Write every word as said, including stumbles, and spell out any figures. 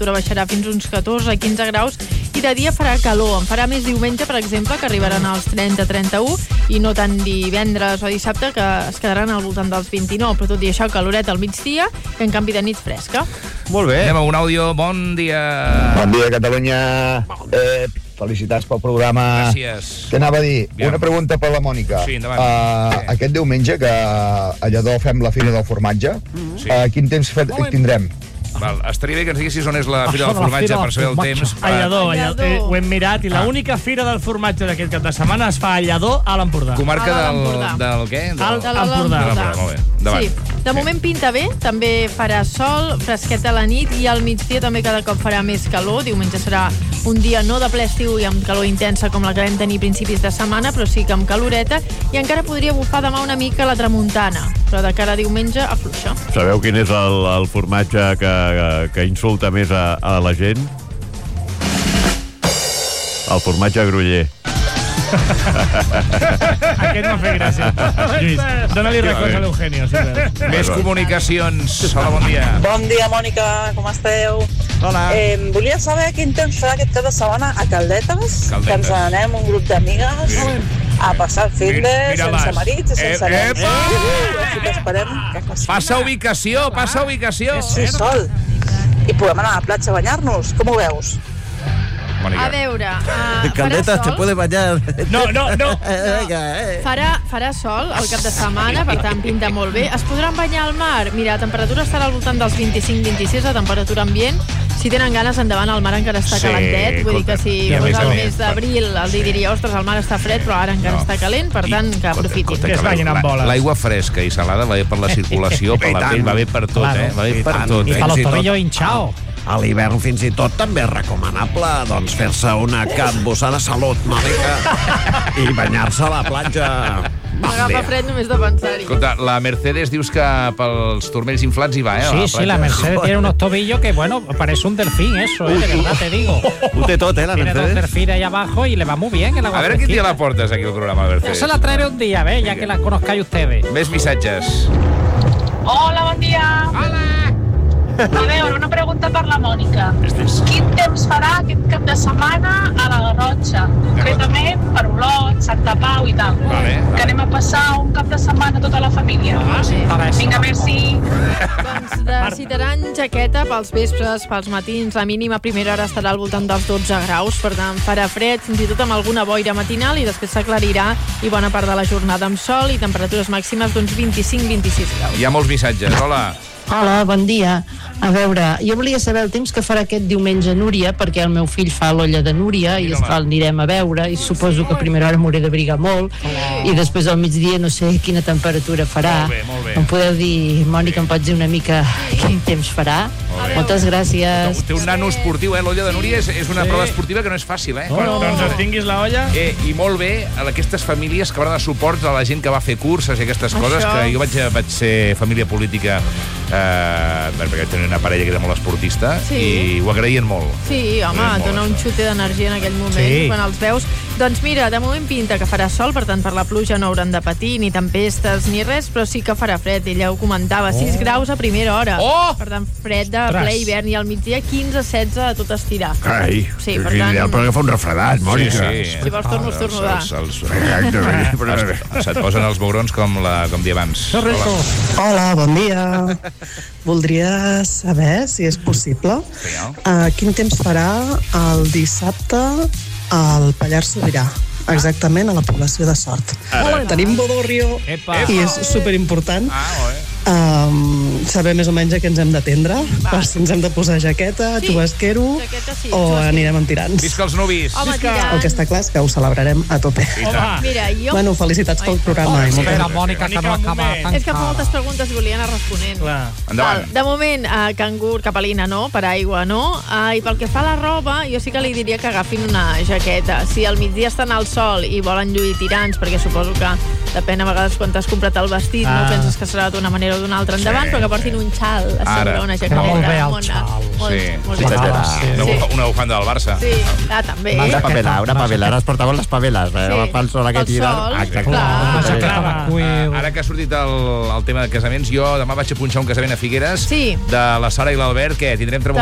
temperatura baixarà fins uns catorze a quinze graus i de dia farà calor. En farà més diumenge, per exemple, que arribaran als trenta a trenta-u i no tant divendres o dissabte, que es quedaran al voltant dels vint-i-nou, però tot i això caloret al migdia i en canvi de nit fresca. Molt bé. Anem a un àudio. Bon dia. Bon dia, Catalunya. Eh, felicitats pel programa. Gràcies. Què anava a dir? Bien. Una pregunta per la Mònica. Sí, endavant. Uh, Sí. Aquest diumenge, que a Lledó fem la Fira del Formatge, Sí. uh, quin temps fe- tindrem? Val, estaria bé que ens diguessis on és la Fira del Això de la Formatge Fira per del saber el Formatge. temps. A Lledó, a Lledó. Lledó. Eh, ho hem mirat, i Ah. l'única Fira del Formatge d'aquest cap de setmana es fa a Lledó, a l'Empordà. Comarca A del, l'Empordà. del què? Del... Al- De l'Alt Empordà. Empordà. Molt bé, endavant. Sí, de moment pinta bé, també farà sol, fresquet a la nit i al migdia també cada cop farà més calor. Diumenge serà un dia no de ple estiu i amb calor intensa com la que vam tenir a principis de setmana, però sí que amb caloreta, i encara podria bufar demà una mica la tramuntana, però de cara a diumenge afluixa. Sabeu quin és el, el formatge que, que insulta més a, a la gent? El formatge groller. Aquest m'ha fet gràcia. Lluís, dóna-li records a l'Eugenio, si vols. Més comunicacions. Hola, bon dia. Bon dia, Mònica, com esteu? Hola. Eh, volia saber quin temps farà aquest cap de setmana a Caldetes, Caldetes. que ens anem un grup d'amigues Sí. a passar el fin de Mira-les. sense marits i sense Eh, nens. epa! Així que esperem que faci Passa ubicació, passa ubicació. sí, sol. I podem anar a la platja a banyar-nos. Com ho veus? Mònica. A veure, uh, farà Caldetas, te sol, puede bañar. No, no, no. Venga, eh. farà, farà sol el cap de setmana, per tant pinta molt bé. Es podran banyar al mar? Mira, la temperatura estarà al voltant dels vint-i-cinc vint-i-sis, la temperatura ambient. Si tenen ganes, endavant, el mar encara està Sí, calentet. Vull dir que si escolta, fos a el més a mes més, d'abril, el dia diria, ostres, el mar està fred, però ara encara No. està calent, per tant, que aprofitin. Que es banyin amb boles. L'aigua fresca i salada va bé per la circulació, per la pell, va bé per tot, eh? Va bé I per tant. tot, I eh? per los Fins i tot- tobillos hinchao. A l'hivern fins i tot també és recomanable doncs, fer-se una capbussà de salut, Mònica, i banyar-se a la platja. M'agafa fred només de pensar-hi. Escolta, la Mercedes dius que pels turmells inflats hi va, eh? a Sí, sí, la platja. Mercedes tiene unos tobillos que, bueno, parece un delfín eso, ¿eh? De verdad te digo. Ho té tot, eh, la Tiene dos Mercedes? delfines ahí abajo y le va muy bien el agua A veure quin dia fresquita. la portes aquí al programa, Yo Mercedes. se la traeré un día, ¿ves? Ya que la conozcáis ustedes. Més missatges. Hola, bon dia. Hola! A veure, una pregunta per la Mònica. Quin temps farà aquest cap de setmana a la Garrotxa? Concretament per Olot, Santa Pau i tal. Vale, vale. Que anem a passar un cap de setmana tota la família. Ah, sí, para eso. Vinga, merci. Doncs necessitaran jaqueta pels vespres, pels matins. La mínima a primera hora estarà al voltant dels dotze graus, per tant farà fred, fins i tot amb alguna boira matinal, i després s'aclarirà i bona part de la jornada amb sol i temperatures màximes d'uns vint-i-cinc vint-i-sis graus. Hi ha molts missatges. Hola. Hola, bon dia. A veure, jo volia saber el temps que farà aquest diumenge a Núria, perquè el meu fill fa l'olla de Núria i Mira-la. esclar, el anirem a veure, i suposo que a primera hora m'hauré d'abrigar molt, i després al migdia no sé quina temperatura farà. Molt bé, molt bé. Em podeu dir, Mònica, em pots dir una mica quin temps farà? Moltes gràcies. Té un nano esportiu, eh? L'olla de Núria és, és una prova esportiva que no és fàcil, eh? Bueno, doncs et tinguis la olla. Eh, I molt bé a aquestes famílies que van de suports a la gent que va fer curses i aquestes coses, Això. que jo vaig, vaig ser família política eh, perquè tenia una parella que era molt esportista, Sí. i ho agraïen molt. Sí, home, Molt et dona un això. xute d'energia en aquell moment, Sí. quan els veus. Doncs mira, de moment pinta que farà sol, per tant per la pluja no hauran de patir, ni tempestes ni res, però sí que farà fred, ella ho comentava, sis graus a primera hora. Oh! Per tant, fred de Ostres. ple hivern, i al migdia quinze setze a tot estirar. Carai, Sí, és per ideal tant- per agafar un refredat, Mònica. Si vols torno a estornudar. Els, els, Exactament. els, se't posen els mugrons com, la, com dir abans. Qué rico. Hola, bon dia. Voldria saber, si és possible, Sí, no? uh, quin temps farà el dissabte al Pallars Sobirà, exactament a la població de Sort. Tenim Bodorrio Epa. i és superimportant Ah, molt bé. um, saber més o menys a què ens hem d'atendre, per si ens hem de posar jaqueta, Sí, xubasquero jaqueta sí, o xubasquero. anirem amb tirants. Visca els nuvis. Home, tirant. El que està clar és que ho celebrarem a tope. I tant. Mira, jo... Bueno, felicitats pel programa. i moltes Espera, gràcies. Mònica, que no acaba tan És que fa moltes preguntes i volia anar responent. Clar. Endavant. Val, de moment, uh, cangur, capelina no, per aigua no, uh, i pel que fa a la roba, jo sí que li diria que agafin una jaqueta. Si al migdia estan al sol i volen lluir tirants, perquè suposo que depèn a vegades quan t'has comprat el vestit, Ah. no penses que serà d'una manera o d'una altra endavant, Sí, però que portin sí. un xal a sobre, Ara. una Queda jaqueta. molt bé el mona. xal. Molt, Sí, molt sí, bé. Ah, sí. Una, Sí. una bufanda del Barça. Sí, ah, també. Una Jaqueta, pavela, una una pavela. Ara es portaven les paveles, eh? Sí. Pel sol aquest Pel hivern. sol, Ah, exacte. clar. Una Sí. jaqueta de cuir. Ara que ha sortit el, el tema de casaments, jo demà vaig a punxar un casament a Figueres Sí. de la Sara i l'Albert. Què? Tindrem